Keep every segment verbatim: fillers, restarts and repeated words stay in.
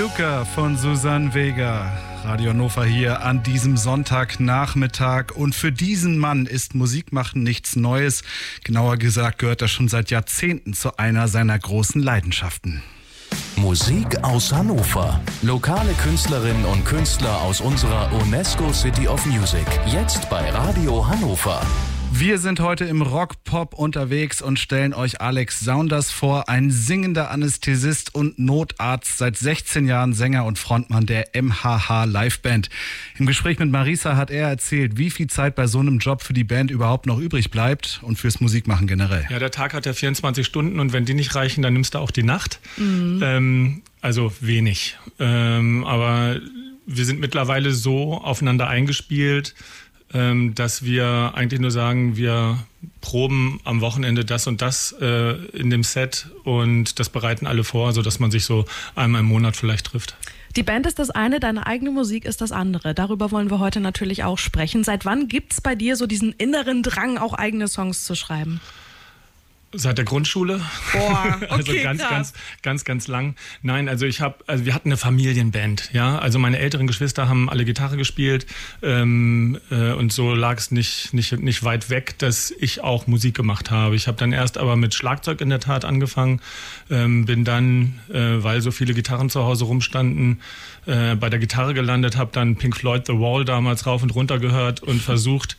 Luca von Susanne Vega. Radio Hannover hier an diesem Sonntagnachmittag. Und für diesen Mann ist Musikmachen nichts Neues. Genauer gesagt gehört er schon seit Jahrzehnten zu einer seiner großen Leidenschaften. Musik aus Hannover. Lokale Künstlerinnen und Künstler aus unserer UNESCO City of Music. Jetzt bei Radio Hannover. Wir sind heute im Rock-Pop unterwegs und stellen euch Alex Saunders vor, ein singender Anästhesist und Notarzt, seit sechzehn Jahren Sänger und Frontmann der M H H Liveband. Im Gespräch mit Marisa hat er erzählt, wie viel Zeit bei so einem Job für die Band überhaupt noch übrig bleibt und fürs Musikmachen generell. Ja, der Tag hat ja vierundzwanzig Stunden und wenn die nicht reichen, dann nimmst du auch die Nacht. Mhm. Ähm, also wenig. Ähm, aber wir sind mittlerweile so aufeinander eingespielt, dass wir eigentlich nur sagen, wir proben am Wochenende das und das äh, in dem Set und das bereiten alle vor, sodass man sich so einmal im Monat vielleicht trifft. Die Band ist das eine, deine eigene Musik ist das andere. Darüber wollen wir heute natürlich auch sprechen. Seit wann gibt's bei dir so diesen inneren Drang, auch eigene Songs zu schreiben? Seit der Grundschule. Boah, okay, also ganz, krass. ganz, ganz, ganz lang. Nein, also ich habe, also wir hatten eine Familienband, ja. Also meine älteren Geschwister haben alle Gitarre gespielt ähm, äh, und so lag es nicht, nicht, nicht weit weg, dass ich auch Musik gemacht habe. Ich habe dann erst aber mit Schlagzeug in der Tat angefangen, ähm, bin dann, äh, weil so viele Gitarren zu Hause rumstanden, äh, bei der Gitarre gelandet, habe dann Pink Floyd The Wall damals rauf und runter gehört und versucht,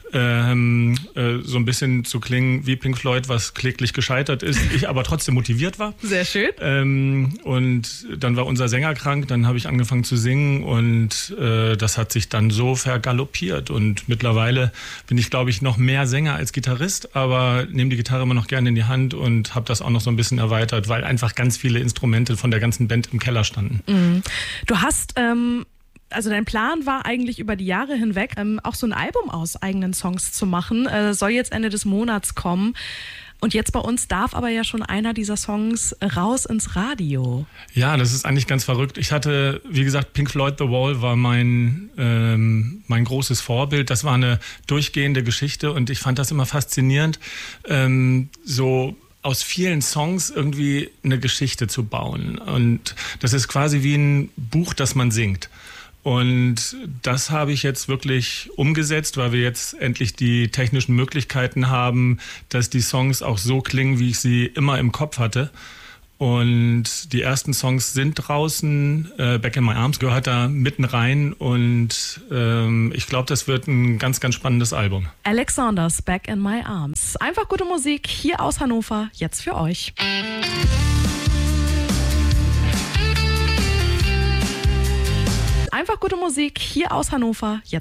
Ähm, äh, so ein bisschen zu klingen wie Pink Floyd, was kläglich gescheitert ist, ich aber trotzdem motiviert war. Sehr schön. Ähm, und dann war unser Sänger krank, dann habe ich angefangen zu singen und äh, das hat sich dann so vergaloppiert und mittlerweile bin ich, glaube ich, noch mehr Sänger als Gitarrist, aber nehme die Gitarre immer noch gerne in die Hand und habe das auch noch so ein bisschen erweitert, weil einfach ganz viele Instrumente von der ganzen Band im Keller standen. Mhm. Du hast... Ähm Also dein Plan war eigentlich über die Jahre hinweg, ähm, auch so ein Album aus eigenen Songs zu machen. Äh, soll jetzt Ende des Monats kommen. Und jetzt bei uns darf aber ja schon einer dieser Songs raus ins Radio. Ja, das ist eigentlich ganz verrückt. Ich hatte, wie gesagt, Pink Floyd The Wall war mein, ähm, mein großes Vorbild. Das war eine durchgehende Geschichte und ich fand das immer faszinierend, ähm, so aus vielen Songs irgendwie eine Geschichte zu bauen. Und das ist quasi wie ein Buch, das man singt. Und das habe ich jetzt wirklich umgesetzt, weil wir jetzt endlich die technischen Möglichkeiten haben, dass die Songs auch so klingen, wie ich sie immer im Kopf hatte. Und die ersten Songs sind draußen, äh, Back in My Arms gehört da mitten rein und ähm, ich glaube, das wird ein ganz, ganz spannendes Album. Alex Saunders, Back in My Arms. Einfach gute Musik hier aus Hannover, jetzt für euch. Einfach gute Musik hier aus Hannover, jetzt